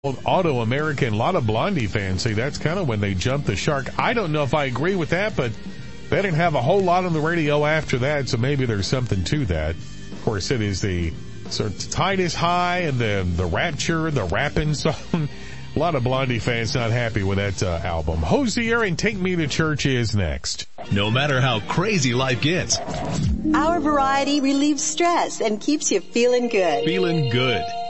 Auto American. A lot of Blondie fans say that's kind of when they jumped the shark. I don't know if I agree with that, but they didn't have a whole lot on the radio after that, so maybe there's something to that. Of course, it is the sort of Tide is High and then the Rapture, the Rappin' song. A lot of Blondie fans not happy with that album. Hosier and Take Me to Church is next. No matter how crazy life gets, our variety relieves stress and keeps you feeling good. Feeling good.